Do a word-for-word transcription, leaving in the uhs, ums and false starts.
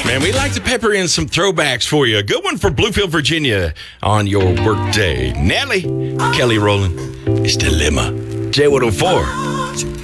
Man, we like to pepper in some throwbacks for you. A good one for Bluefield, Virginia on your work day. Nelly, Kelly Rowland, it's Dilemma. J one oh four.